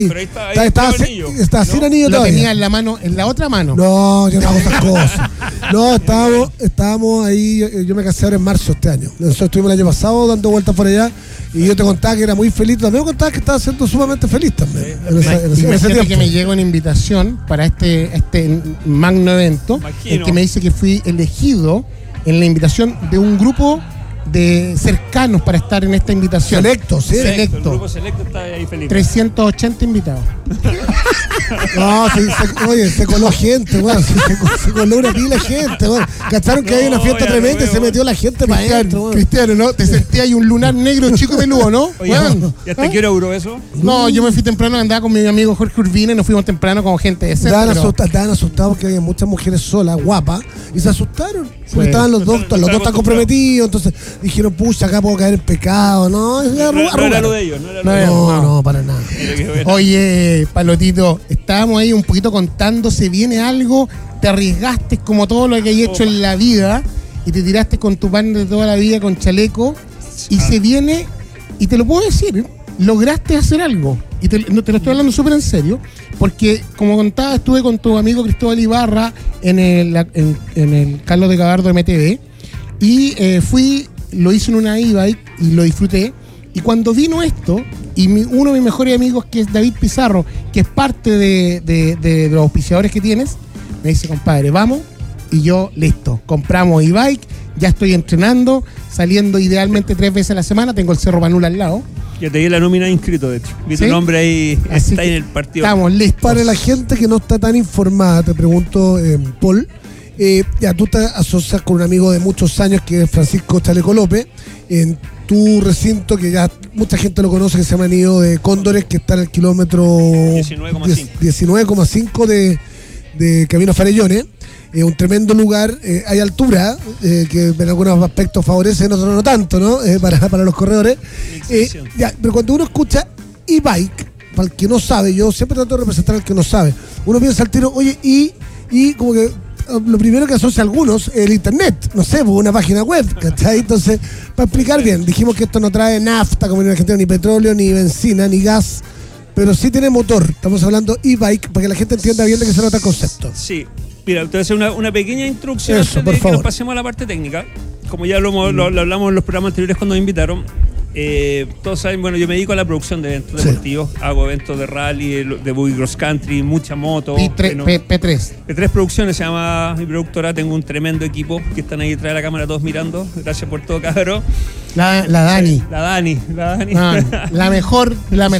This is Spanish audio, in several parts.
Pero ahí está sin anillo lo todavía. tenía en la mano, en la otra mano. No, yo no hago esas cosas. No, estábamos ahí, yo me casé ahora en marzo este año. Nosotros estuvimos el año pasado dando vueltas por allá y yo te contaba que era muy feliz. También me contabas que estaba siendo sumamente feliz también. Imagínate que me llegó una invitación para este magno evento, el que me dice que fui elegido en la invitación de un grupo de cercanos para estar en esta invitación. Selecto, sí. El grupo selecto está ahí feliz. 380 invitados. No, se coló gente, bueno, se coló una pila de gente, bueno. Cacharon que hay una fiesta tremenda y se metió la gente para adentro. Cristiano, ¿no? Te sentías ahí un lunar negro chico y peludo, ¿no? Oye, ¿y hasta qué hora duró eso? No, yo me fui temprano, andaba con mi amigo Jorge Urbina y nos fuimos temprano con gente de centro. Estaban asustados porque había muchas mujeres solas, guapas, y se asustaron. Porque estaban los dos están comprometidos, entonces dijeron, pucha, acá puedo caer en pecado, ¿no? No era lo de ellos, no, para nada. Oye, Palotito, estábamos ahí un poquito contando, se viene algo, te arriesgaste como todo lo que hay hecho en la vida y te tiraste con tu pan de toda la vida con chaleco y se viene, y te lo puedo decir, lograste hacer algo y te lo estoy hablando súper en serio, porque como contaba, estuve con tu amigo Cristóbal Ibarra en el Carlos de Gabardo MTV y lo hice en una e-bike y lo disfruté. Y cuando vino esto, y uno de mis mejores amigos, que es David Pizarro, que es parte de los auspiciadores que tienes, me dice, compadre, vamos. Y yo, listo, compramos e-bike, ya estoy entrenando, saliendo idealmente 3 veces a la semana, tengo el Cerro Panula al lado. Ya te di la nómina inscrito, de hecho. Vi tu nombre ahí, está ahí en el partido. Estamos listos. Para la gente que no está tan informada, te pregunto, Paul, ya tú te asocias con un amigo de muchos años que es Francisco Chaleco López, en tu recinto que ya mucha gente lo conoce, que se llama Nido de Cóndores, que está en el kilómetro 19,5 de Camino Farellones. Un tremendo lugar, hay altura, que en algunos aspectos favorece, en otros no tanto, ¿no? Para los corredores. Pero cuando uno escucha e-bike, para el que no sabe, yo siempre trato de representar al que no sabe, uno piensa al tiro, oye, y como que lo primero que asocia a algunos es el internet, no sé, una página web, ¿cachai? Entonces, para explicar bien, dijimos que esto no trae nafta, como en Argentina, ni petróleo, ni benzina, ni gas, pero sí tiene motor. Estamos hablando e-bike, para que la gente entienda bien de qué se trata el concepto. Sí, mira, te voy a hacer una pequeña introducción antes de que nos pasemos a la parte técnica. Como ya lo hablamos en los programas anteriores cuando me invitaron, todos saben, bueno, yo me dedico a la producción de eventos deportivos, hago eventos de rally, de buggy cross country, mucha moto. P3 Producciones se llama mi productora, tengo un tremendo equipo que están ahí detrás de la cámara todos mirando, gracias por todo, cabrón. La Dani. La Dani. La mejor.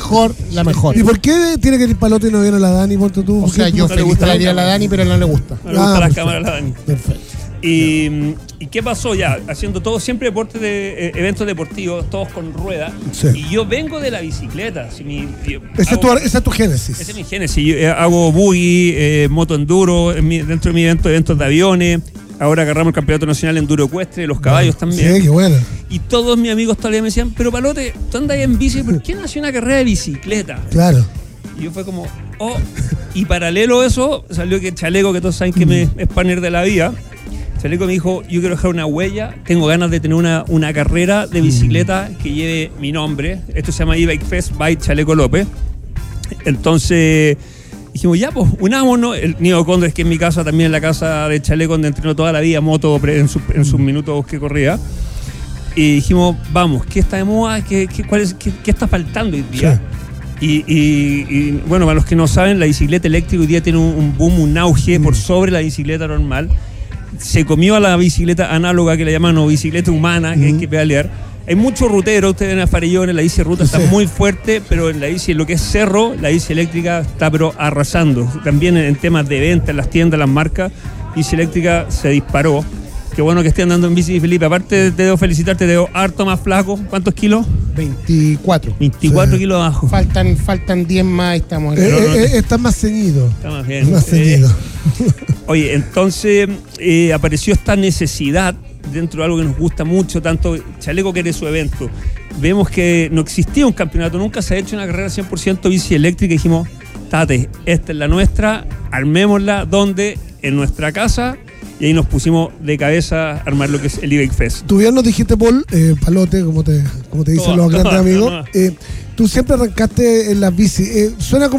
¿Y por qué tiene que ir Palote y no viene la Dani? O sea, yo feliz traería a la Dani, pero no le gusta. No le gustan las cámaras a la Dani. Perfecto. ¿Y qué pasó ya? Haciendo todo siempre deportes de eventos deportivos, todos con ruedas. Sí. Y yo vengo de la bicicleta. Esa es tu génesis. Esa es mi génesis. Yo hago buggy, moto enduro, dentro de mi eventos de aviones. Ahora agarramos el campeonato nacional enduro ecuestre, los caballos también. Sí, qué bueno. Y todos mis amigos todavía me decían, pero Palote, tú andas ahí en bici, ¿por qué no haces una carrera de bicicleta? Claro. Y yo fue como, y paralelo a eso, salió que Chaleco, que todos saben que es partner de la vida, Chaleco me dijo, yo quiero dejar una huella, tengo ganas de tener una carrera de bicicleta que lleve mi nombre. Esto se llama e-Bike Fest by Chaleco López. Entonces dijimos, ya, pues, unámonos. El Nido Cóndores, que en mi casa, también en la casa de Chaleco, donde entrenó toda la vida moto en sus minutos que corría. Y dijimos, vamos, ¿qué está de moda? ¿Qué está faltando hoy día? Sí. Y bueno, para los que no saben, la bicicleta eléctrica hoy día tiene un boom, un auge por sobre la bicicleta normal. Se comió a la bicicleta análoga, que le llaman, o bicicleta humana, que hay que pedalear. Hay muchos ruteros, ustedes ven a Farellones, la bici ruta está muy fuerte, pero en la bici, en lo que es cerro, la bici eléctrica está pero arrasando. También en temas de venta, en las tiendas, las marcas, bici eléctrica se disparó. Qué bueno que esté andando en bici, Felipe. Aparte, te debo felicitarte, te debo harto más flaco. ¿Cuántos kilos? 24. 24 kilos abajo. Faltan 10 más y estamos está más ceñido. Está más bien. Más ceñido. Oye, entonces apareció esta necesidad dentro de algo que nos gusta mucho, tanto Chaleco quiere su evento. Vemos que no existía un campeonato, nunca se ha hecho una carrera 100% bici eléctrica y dijimos, tate, esta es la nuestra, armémosla, ¿dónde? En nuestra casa. Y ahí nos pusimos de cabeza a armar lo que es el e-Bike Fest. Tú bien nos dijiste, Paul, Palote, como te dicen los grandes amigos, tú siempre arrancaste en las bici. Suena como